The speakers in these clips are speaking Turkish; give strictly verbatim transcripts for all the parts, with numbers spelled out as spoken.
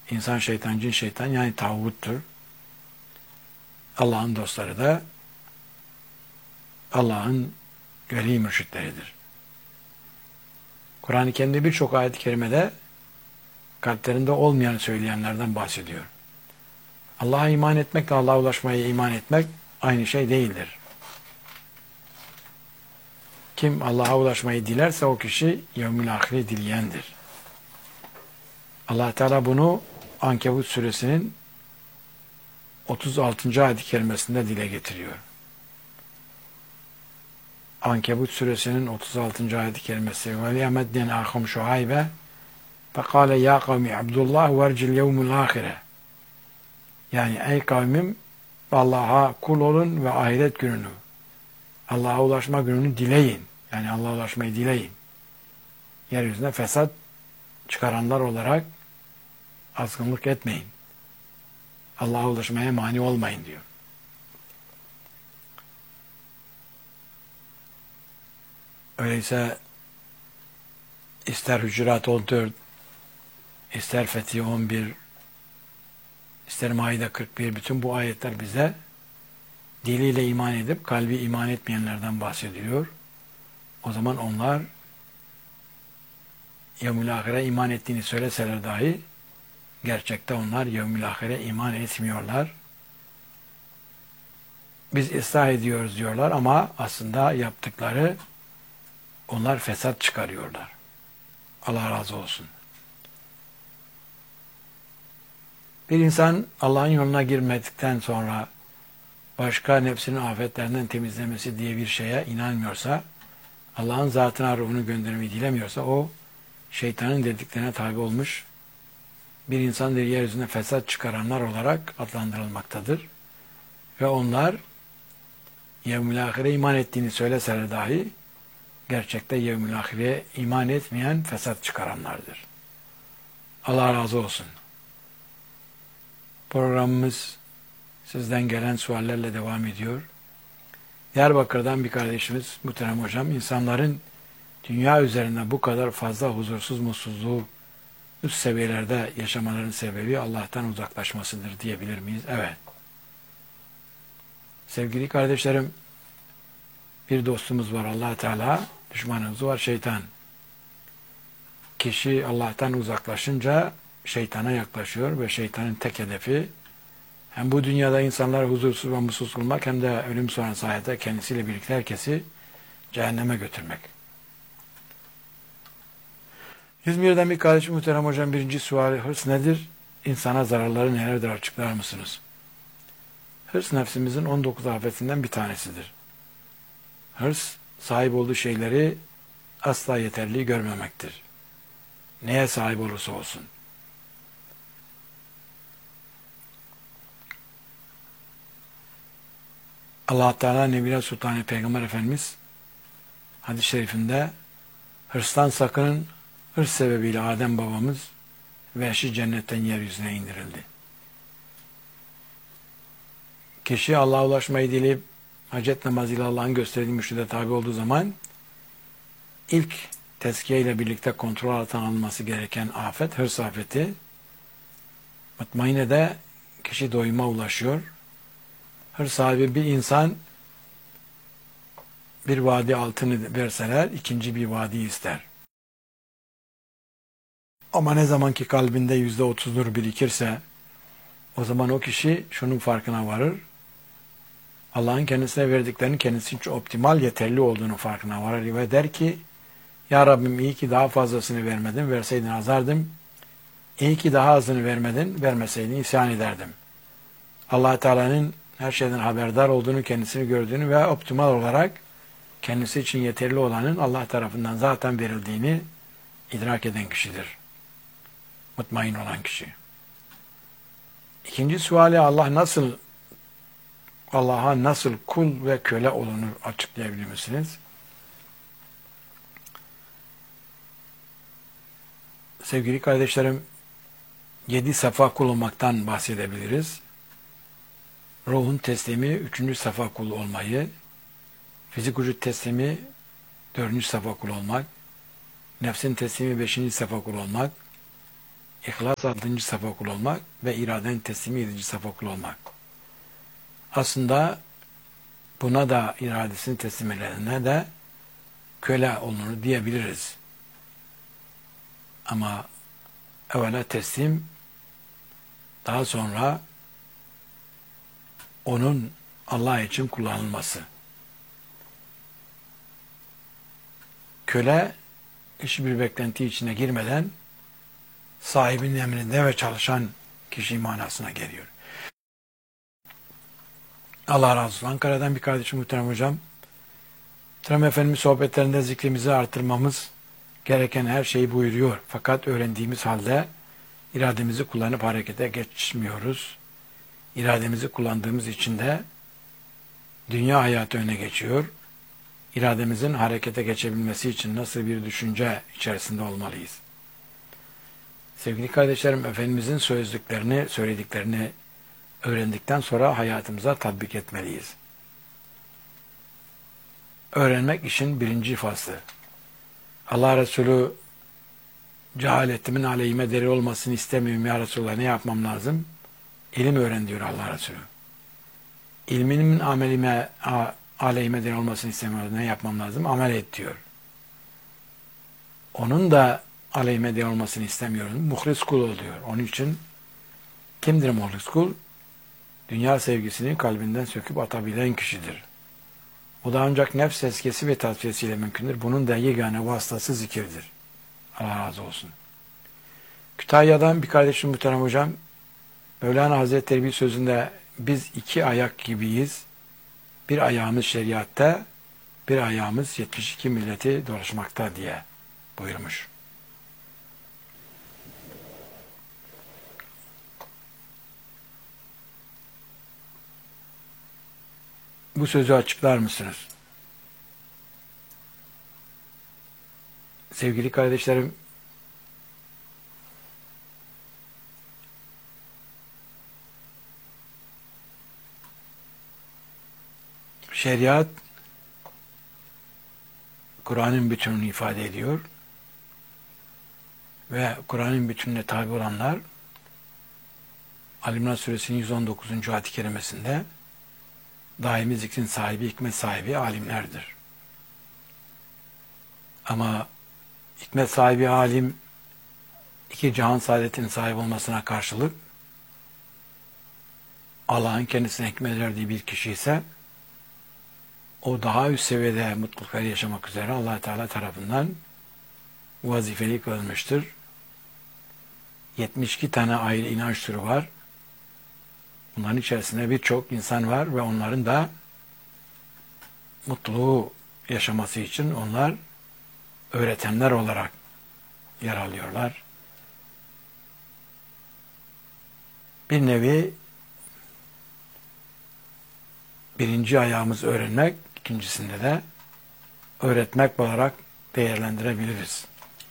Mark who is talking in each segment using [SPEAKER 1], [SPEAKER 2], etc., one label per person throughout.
[SPEAKER 1] İnsan şeytan, cin şeytan yani tağuttur. Allah'ın dostları da Allah'ın veli mürşitleridir. Kur'an-ı Kerim'de birçok ayet-i kerimede kalplerinde olmayanı söyleyenlerden bahsediyor. Allah'a iman etmekle Allah'a ulaşmaya iman etmek aynı şey değildir. Kim Allah'a ulaşmayı dilerse o kişi yevmül ahire dileyendir. Allah Teala bunu Ankebut suresinin otuz altıncı ayet-i kerimesinde dile getiriyor. Ankebut suresinin otuz altıncı ayet-i kerimesi ve liyemedden ahum şuaybe fekale ya kavmi abdullah vercil yevmül ahire. Yani ey kavmim Allah'a kul olun ve ahiret gününü, Allah'a ulaşma gününü dileyin. Yani Allah'a ulaşmayı dileyin. Yeryüzüne fesat çıkaranlar olarak azgınlık etmeyin. Allah'a ulaşmaya mani olmayın diyor. Öyleyse ister Hücurat on dört, ister Fetih on bir, ister Maide kırk bir, bütün bu ayetler bize diliyle iman edip kalbi iman etmeyenlerden bahsediyor. O zaman onlar yevmül ahire iman ettiğini söyleseler dahi gerçekte onlar yevmül ahire iman etmiyorlar. Biz ıslah ediyoruz diyorlar ama aslında yaptıkları onlar fesat çıkarıyorlar. Allah razı olsun. Bir insan Allah'ın yoluna girmedikten sonra başka nefsinin afetlerinden temizlemesi diye bir şeye inanmıyorsa, Allah'ın zatına ruhunu göndermeyi dilemiyorsa o şeytanın dediklerine tabi olmuş bir insan yeryüzüne fesat çıkaranlar olarak adlandırılmaktadır. Ve onlar yevmül ahire iman ettiğini söyleseler dahi gerçekte yevmül ahireye iman etmeyen fesat çıkaranlardır. Allah razı olsun. Programımız sizden gelen suallerle devam ediyor. Diyarbakır'dan bir kardeşimiz muhterem hocam, insanların dünya üzerinde bu kadar fazla huzursuz, mutsuzluğu üst seviyelerde yaşamaların sebebi Allah'tan uzaklaşmasıdır diyebilir miyiz? Evet. Sevgili kardeşlerim, bir dostumuz var Allah Teala, düşmanımız var şeytan. Kişi Allah'tan uzaklaşınca şeytana yaklaşıyor ve şeytanın tek hedefi hem bu dünyada insanları huzursuz ve mutsuz kılmak hem de ölüm sonrası hayatta kendisiyle birlikte herkesi cehenneme götürmek. İzmir'den bir kardeşim muhterem hocam, birinci suali hırs nedir? İnsana zararları nelerdir, açıklar mısınız? Hırs nefsimizin on dokuz afetinden bir tanesidir. Hırs sahip olduğu şeyleri asla yeterli görmemektir. Neye sahip olursa olsun. Allah Teala Nebine Sultanı Peygamber Efendimiz hadis-i şerifinde hırstan sakının, hırs sebebiyle Adem babamız vehşi cennetten yeryüzüne indirildi. Kişi Allah'a ulaşmayı dileyip hacet namazıyla Allah'ın gösterdiği mürşide tabi olduğu zaman ilk tezkiye ile birlikte kontrol altına alınması gereken afet, hırs afeti. Mutmainede kişi doyuma ulaşıyor. Hırs sahibi bir insan bir vadi altını verseler ikinci bir vadi ister. Ama ne zaman ki kalbinde yüzde otuz nur birikirse o zaman o kişi şunun farkına varır. Allah'ın kendisine verdiklerinin kendisi için optimal, yeterli olduğunu farkına varır ve der ki ya Rabbim iyi ki daha fazlasını vermedin, verseydin azardım. İyi ki daha azını vermedin, vermeseydin isyan ederdim. Allah Teala'nın her şeyden haberdar olduğunu, kendisini gördüğünü ve optimal olarak kendisi için yeterli olanın Allah tarafından zaten verildiğini idrak eden kişidir. Mutmain olan kişi. İkinci suali Allah nasıl Allah'a nasıl kul ve köle olunur açıklayabilir misiniz? Sevgili kardeşlerim, yedi safa kul olmaktan bahsedebiliriz. Ruhun teslimi üçüncü safa kul olmayı, fizik vücut teslimi dördüncü safa kul olmak, nefsin teslimi beşinci safa kul olmak, İhlas altıncı safa kul olmak ve iraden teslimi yedinci safa kul olmak. Aslında buna da iradesini teslim edene de köle olunur diyebiliriz. Ama evvela teslim, daha sonra onun Allah için kullanılması. Köle hiçbir beklenti içine girmeden sahibinin emrinde ve çalışan kişi manasına geliyor. Allah razı olsun. Ankara'dan bir kardeşim muhterem hocam. Muhterem Efendimiz sohbetlerinde zikrimizi artırmamız gereken her şeyi buyuruyor. Fakat öğrendiğimiz halde irademizi kullanıp harekete geçmiyoruz. İrademizi kullandığımız için de dünya hayatı öne geçiyor. İrademizin harekete geçebilmesi için nasıl bir düşünce içerisinde olmalıyız? Sevgili kardeşlerim, Efendimizin sözlüklerini, söylediklerini öğrendikten sonra hayatımıza tatbik etmeliyiz. Öğrenmek işin birinci faslı. Allah Resulü cehaletimin aleyhime deri olmasını istemiyorum ya Resulullah, ne yapmam lazım? İlim öğren diyor Allah Resulü. İlmimin amelime aleyhime deri olmasını istemiyorum, ne yapmam lazım? Amel et diyor. Onun da aleyhime deri olmasını istemiyorum. Muhlis kul ol diyor. Onun için kimdir muhlis kul? Dünya sevgisini kalbinden söküp atabilen kişidir. O da ancak nefs tezkiyesi ve tasfiyesiyle mümkündür. Bunun da yegane vasıtası zikirdir. Allah razı olsun. Kütahya'dan bir kardeşim muhterem hocam, Mevlana Hazretleri bir sözünde biz iki ayak gibiyiz. Bir ayağımız şeriatta, bir ayağımız yetmiş iki milleti dolaşmakta diye buyurmuş. Bu sözü açıklar mısınız? Sevgili kardeşlerim, şeriat Kur'an'ın bütününü ifade ediyor ve Kur'an'ın bütününe tabi olanlar Ali-İmran Suresinin yüz on dokuzuncu ayet-i kerimesinde daimi zikrin sahibi, hikmet sahibi alimlerdir. Ama hikmet sahibi alim iki cihan saadetinin sahibi olmasına karşılık Allah'ın kendisine hikmet verdiği bir kişi ise o daha üst seviyede mutlulukları yaşamak üzere Allah Teala tarafından vazifeli kılınmıştır. yetmiş iki tane ayrı inanç türü var. Bunların içerisinde birçok insan var ve onların da mutluluğu yaşaması için onlar öğretenler olarak yer alıyorlar. Bir nevi birinci ayağımız öğrenmek, ikincisinde de öğretmek olarak değerlendirebiliriz.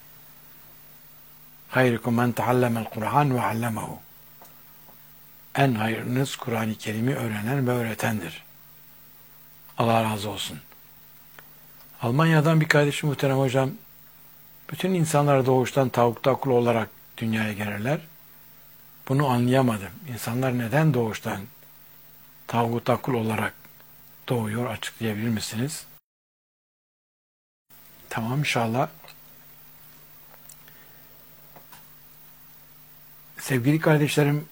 [SPEAKER 1] Hayrukum men teallemel Kur'an ve allemehu. En hayırınız Kur'an-ı Kerim'i öğrenen ve öğretendir. Allah razı olsun. Almanya'dan bir kardeşim muhterem hocam, bütün insanlar doğuştan tavukta kul olarak dünyaya gelirler. Bunu anlayamadım. İnsanlar neden doğuştan tavukta kul olarak doğuyor, açıklayabilir misiniz? Tamam, inşallah. Sevgili kardeşlerim,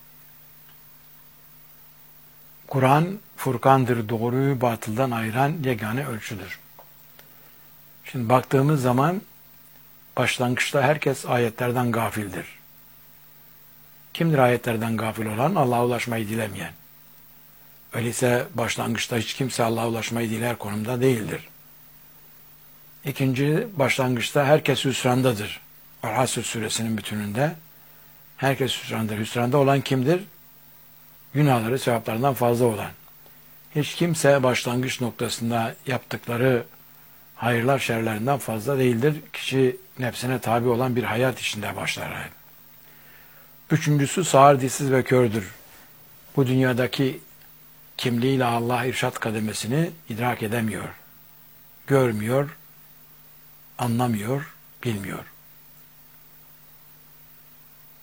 [SPEAKER 1] Kur'an Furkan'dır, doğruyu batıldan ayıran yegane ölçüdür. Şimdi baktığımız zaman başlangıçta herkes ayetlerden gafildir. Kimdir ayetlerden gafil olan? Allah'a ulaşmayı dilemeyen. Öyleyse başlangıçta hiç kimse Allah'a ulaşmayı diler konumda değildir. İkinci, başlangıçta herkes hüsrandadır. Al-Hasr suresinin bütününde herkes hüsrandadır. Hüsranda olan kimdir? Günahları sevaplarından fazla olan. Hiç kimse başlangıç noktasında yaptıkları hayırlar şerlerinden fazla değildir. Kişi nefsine tabi olan bir hayat içinde başlar. Üçüncüsü sağır, dilsiz ve kördür. Bu dünyadaki kimliğiyle Allah irşat kademesini idrak edemiyor. Görmüyor, anlamıyor, bilmiyor.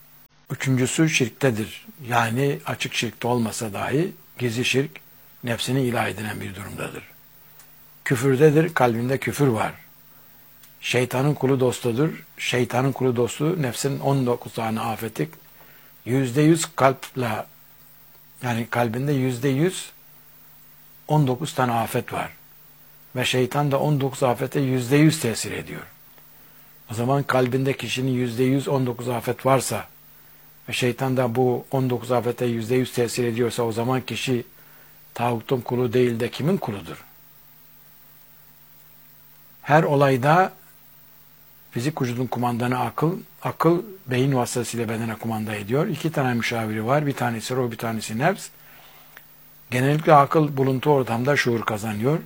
[SPEAKER 1] Üçüncüsü şirktedir. Yani açık şirkte olmasa dahi gizli şirk nefsini ilah edinen bir durumdadır. Küfürdedir, kalbinde küfür var. Şeytanın kulu dostudur. Şeytanın kulu dostu nefsin on dokuz tane afeti. Yüzde yüz kalple, yani kalbinde yüzde yüz on dokuz tane afet var. Ve şeytan da on dokuz afete yüzde yüz tesir ediyor. O zaman kalbinde kişinin yüzde yüz on dokuz afet varsa ve şeytan da bu on dokuz afete yüzde yüz tesir ediyorsa o zaman kişi tağutun kulu değil de kimin kuludur? Her olayda fizik vücudun kumandanı akıl, akıl beyin vasıtasıyla bedene kumanda ediyor. İki tane müşaviri var. Bir tanesi ruh, bir tanesi nefs. Genellikle akıl buluntu ortamda şuur kazanıyor.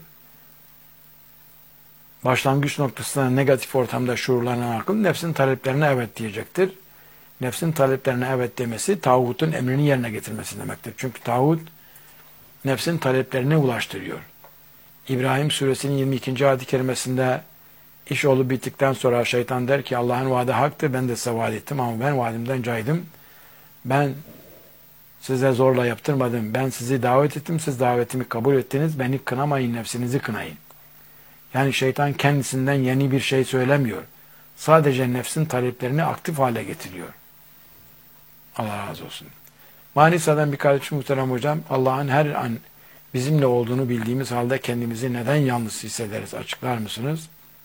[SPEAKER 1] Başlangıç noktasında negatif ortamda şuurlanan akıl nefsin taleplerine evet diyecektir. Nefsin taleplerine evet demesi tağutun emrini yerine getirmesi demektir. Çünkü tağut nefsin taleplerine ulaştırıyor. İbrahim suresinin yirmi ikinci ayet-i kerimesinde iş olup bittikten sonra şeytan der ki Allah'ın vaadi haktır, ben de size vaat ettim ama ben vaadimden caydım. Ben size zorla yaptırmadım. Ben sizi davet ettim, siz davetimi kabul ettiniz. Beni kınamayın, nefsinizi kınayın. Yani şeytan kendisinden yeni bir şey söylemiyor. Sadece nefsin taleplerini aktif hale getiriyor. Allah razı olsun. Manisa'dan bir kardeşim muhterem hocam, Allah'ın her an bizimle olduğunu bildiğimiz halde kendimizi neden yalnız hissederiz? Açıklar mısınız?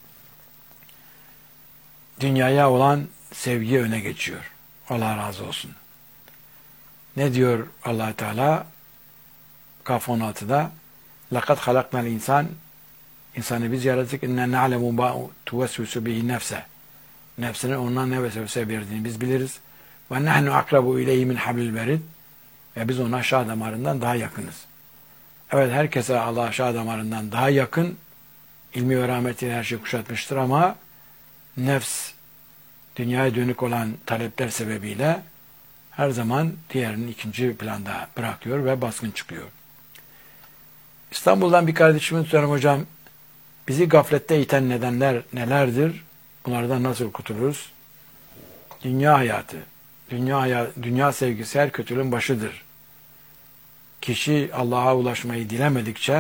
[SPEAKER 1] Dünyaya olan sevgi öne geçiyor. Allah razı olsun. Ne diyor Allah Teala? Kaf on altıda لَقَدْ خَلَقْنَا الْاِنْسَانِ İnsanı biz yarattık. اِنَّا نَعْلَمُ بَا تُوَسْوِسُ بِهِ نَفْسَ Nefsinin ondan ne vesvese verdiğini biz biliriz. وَنَحْنُ اَقْرَبُ اِلَيْهِ مِنْ حَبْلِ الْوَرِدِ Ve biz ona şah damarından daha yakınız. Evet, herkese Allah şah damarından daha yakın. İlmi ve rahmetiyle her şey kuşatmıştır ama nefs dünyaya dönük olan talepler sebebiyle her zaman diğerinin ikinci planda bırakıyor ve baskın çıkıyor. İstanbul'dan bir kardeşimin tutarım hocam, bizi gaflette iten nedenler nelerdir? Bunlardan nasıl kurtuluruz? Dünya hayatı, dünya, hayat, dünya sevgisi her kötülüğün başıdır. Kişi Allah'a ulaşmayı dilemedikçe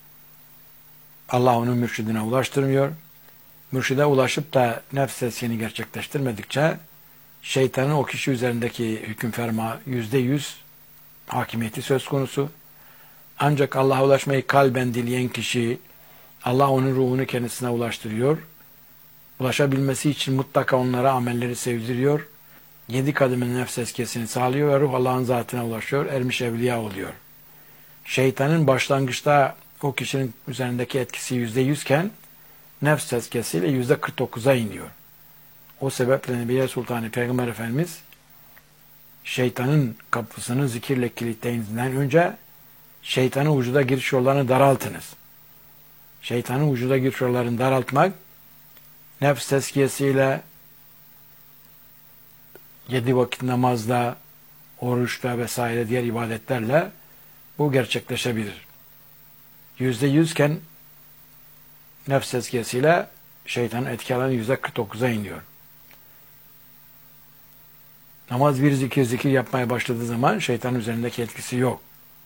[SPEAKER 1] Allah onun mürşidine ulaştırmıyor. Mürşide ulaşıp da nefs tezkiyeni gerçekleştirmedikçe şeytanın o kişi üzerindeki hüküm ferma yüzde yüz hakimiyeti söz konusu. Ancak Allah'a ulaşmayı kalben dileyen kişi Allah onun ruhunu kendisine ulaştırıyor. Ulaşabilmesi için mutlaka onlara amelleri sevdiriyor. Yedi kadının nefs tezkiyesini sağlıyor ve ruh Allah'ın zatına ulaşıyor. Ermiş evliya oluyor. Şeytanın başlangıçta o kişinin üzerindeki etkisi yüzde yüzken nefs tezkiyesiyle yüzde kırk dokuza iniyor. O sebeple Nebiye Sultanı Peygamber Efendimiz şeytanın kapısını zikirle kilitleyinizden önce şeytanın vücuda giriş yollarını daraltınız. Şeytanın vücuda giriş yollarını daraltmak nefs tezkiyesiyle yedi vakit namazda, oruçta vesaire diğer ibadetlerle bu gerçekleşebilir. Yüzde yüzken nefs tezkiyesiyle şeytanın etki alanı yüzde kırk dokuza iniyor. Namaz bir zikir zikir yapmaya başladığı zaman şeytanın üzerindeki etkisi yok.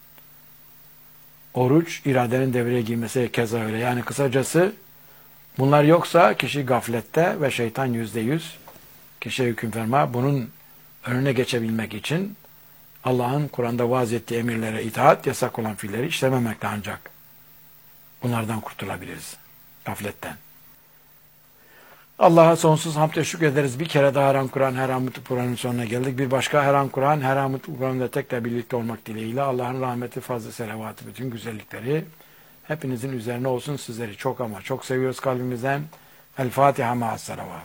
[SPEAKER 1] Oruç, iradenin devreye girmesi keza öyle. Yani kısacası bunlar yoksa kişi gaflette ve şeytan yüzde yüz kişiye hüküm ferma. Bunun önüne geçebilmek için Allah'ın Kur'an'da vaaz ettiği emirlere itaat, yasak olan fiilleri işlememekle ancak bunlardan kurtulabiliriz. Gafletten. Allah'a sonsuz hamd ve şükrederiz. Bir kere daha Her An Kur'an, Her An Mutlu Kur'an'ın sonuna geldik. Bir başka Her An Kur'an, Her An Mutlu Kur'an'da tekrar birlikte olmak dileğiyle Allah'ın rahmeti, fazla selavatı, bütün güzellikleri hepinizin üzerine olsun. Sizleri çok ama çok seviyoruz kalbimizden. El Fatiha ma'as salavat.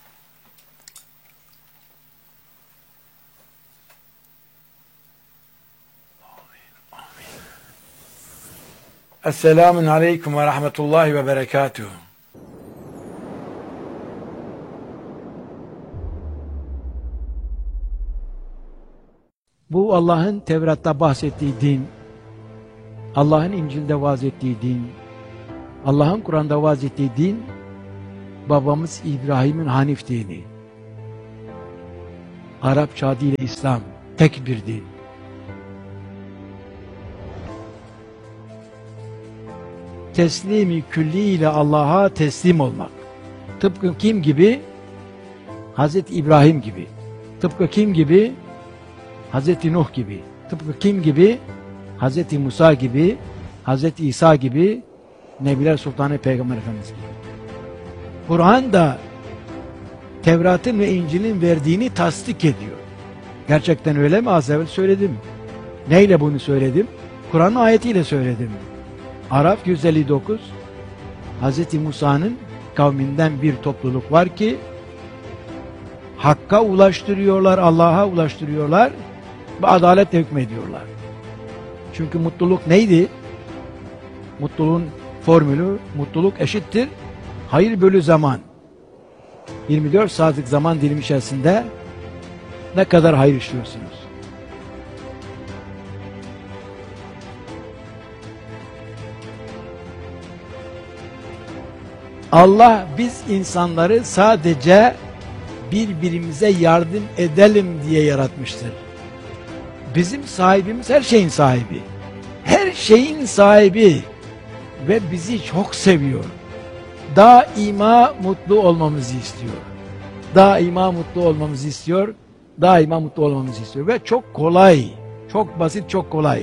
[SPEAKER 1] Esselamun aleyküm ve rahmetullahi ve berekatuhu.
[SPEAKER 2] Bu Allah'ın Tevrat'ta bahsettiği din, Allah'ın İncil'de vaaz ettiği din, Allah'ın Kur'an'da vaaz ettiği din, babamız İbrahim'in Hanif dini. Arapça adıyla İslam. Tek bir din. Teslimi külli ile Allah'a teslim olmak. Tıpkı kim gibi? Hazreti İbrahim gibi. Tıpkı kim gibi? Hazreti Nuh gibi. Tıpkı kim gibi? Hazreti Musa gibi, Hazreti İsa gibi, Nebiler Sultanı Peygamber Efendimiz gibi. Kur'an da Tevrat'ın ve İncil'in verdiğini tasdik ediyor. Gerçekten öyle mi? Az evvel söyledim. Neyle bunu söyledim? Kur'an'ın ayetiyle söyledim. Araf yüz elli dokuz, Hazreti Musa'nın kavminden bir topluluk var ki Hakk'a ulaştırıyorlar, Allah'a ulaştırıyorlar ve adaletle hükmediyorlar. Çünkü mutluluk neydi? Mutluluğun formülü, mutluluk eşittir hayır bölü zaman. yirmi dört saatlik zaman dilimi içerisinde ne kadar hayır işliyorsunuz? Allah biz insanları sadece birbirimize yardım edelim diye yaratmıştır. Bizim sahibimiz her şeyin sahibi. Her şeyin sahibi ve bizi çok seviyor. Daima mutlu olmamızı istiyor. Daima mutlu olmamızı istiyor. Daima mutlu olmamızı istiyor ve çok kolay. Çok basit, çok kolay.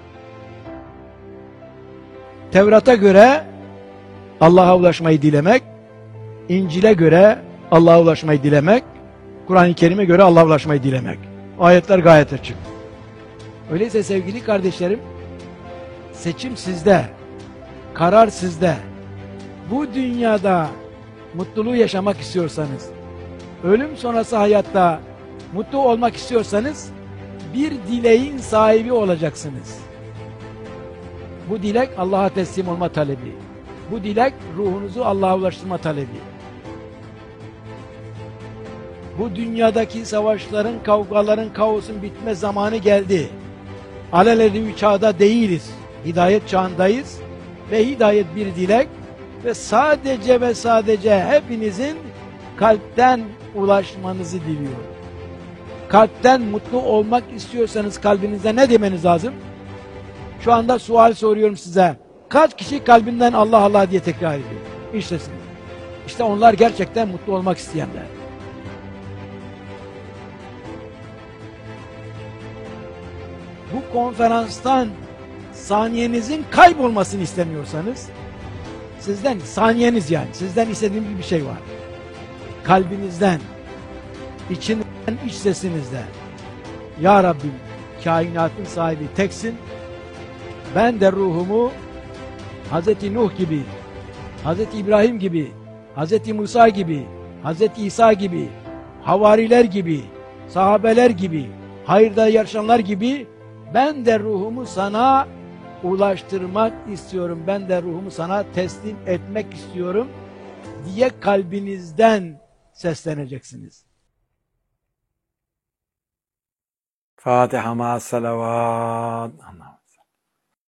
[SPEAKER 2] Tevrat'a göre Allah'a ulaşmayı dilemek, İncil'e göre Allah'a ulaşmayı dilemek, Kur'an-ı Kerim'e göre Allah'a ulaşmayı dilemek. Ayetler gayet açık. Öyleyse sevgili kardeşlerim, seçim sizde, karar sizde. Bu dünyada mutluluğu yaşamak istiyorsanız, ölüm sonrası hayatta mutlu olmak istiyorsanız, bir dileğin sahibi olacaksınız. Bu dilek Allah'a teslim olma talebi. Bu dilek ruhunuzu Allah'a ulaştırma talebi. Bu dünyadaki savaşların, kavgaların, kaosun bitme zamanı geldi. Alelade bir çağda değiliz. Hidayet çağındayız ve hidayet bir dilek ve sadece ve sadece hepinizin kalpten ulaşmanızı diliyor. Kalpten mutlu olmak istiyorsanız kalbinizde ne demeniz lazım? Şu anda sual soruyorum size. Kaç kişi kalbinden Allah Allah diye tekrar ediyor? İşte siz. İşte onlar gerçekten mutlu olmak isteyenler. Bu konferanstan saniyenizin kaybolmasını istemiyorsanız, sizden saniyeniz yani, sizden istediğim bir şey var. Kalbinizden, içinden, iç sesinizden. Ya Rabbim, kainatın sahibi teksin. Ben de ruhumu Hazreti Nuh gibi, Hazreti İbrahim gibi, Hazreti Musa gibi, Hazreti İsa gibi, havariler gibi, sahabeler gibi, hayırda yarışanlar gibi ben de ruhumu sana ulaştırmak istiyorum. Ben de ruhumu sana teslim etmek istiyorum diye kalbinizden sesleneceksiniz.
[SPEAKER 1] Fatiha ma salavat.